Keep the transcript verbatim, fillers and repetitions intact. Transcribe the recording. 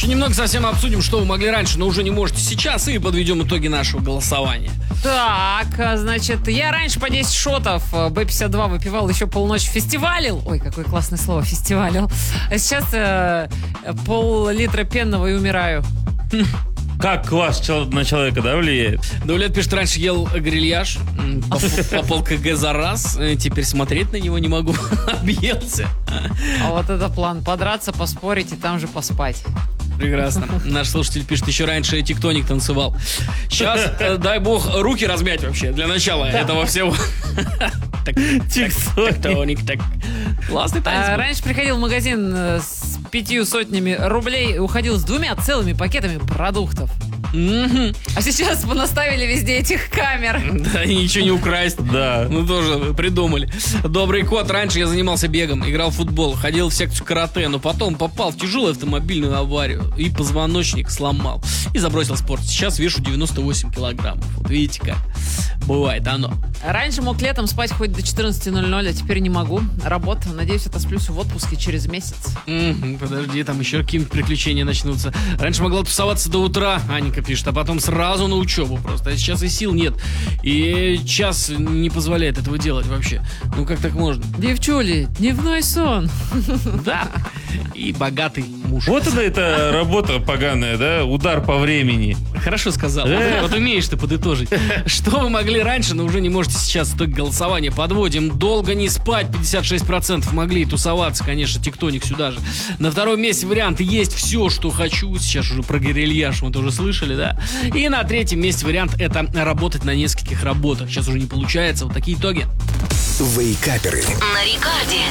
Еще немного совсем обсудим, что вы могли раньше, но уже не можете сейчас, и подведем итоги нашего голосования. Так, значит, я раньше по десять шотов бэ пятьдесят два выпивал, еще полночи фестивалил. Ой, какое классное слово, фестивалил. А сейчас э, пол-литра пенного и умираю. Как квас чел- на человека, да, влияет? Давлет пишет, раньше ел грильяж м, по, по полкг за раз, э, теперь смотреть на него не могу, объелся. А вот это план, подраться, поспорить и там же поспать. Прекрасно. Наш слушатель пишет, еще раньше тектоник танцевал. Сейчас, э, дай бог, руки размять вообще, для начала этого всего. Так, тектоник, так. Классный А, танец был. раньше приходил в магазин э, с пятью сотнями рублей, уходил с двумя целыми пакетами продуктов. Мгм. А сейчас понаставили везде этих камер. Да, и ничего не украсть. Да. Ну, тоже придумали. Добрый кот. Раньше я занимался бегом, играл в футбол, ходил в секцию карате, но потом попал в тяжелую автомобильную аварию и позвоночник сломал. И забросил спорт. Сейчас вешу девяносто восемь килограммов. Вот видите как. Бывает оно. Раньше мог летом спать хоть до четырнадцати ноль-ноль, а теперь не могу. Работа. Надеюсь, отосплюсь в отпуске через месяц. Мгм, подожди, там еще какие-нибудь приключения начнутся. Раньше могла тусоваться до утра, Аника пишет, а потом сразу на учебу просто. А сейчас и сил нет. И час не позволяет этого делать вообще. Ну как так можно? Девчули, дневной сон. Да. И богатый муж. Вот она эта работа поганая, да? Удар по времени. Хорошо сказал. Э. Вот умеешь ты подытожить. Что вы могли раньше, но уже не можете сейчас. Итог голосования подводим. Долго не спать, пятьдесят шесть процентов могли. Тусоваться, конечно, тектоник сюда же. На втором месте вариант есть все, что хочу. Сейчас уже про грильяж мы тоже слышали, да? И на третьем месте вариант это работать на нескольких работах. Сейчас уже не получается. Вот такие итоги. Вейкаперы. На рекорде.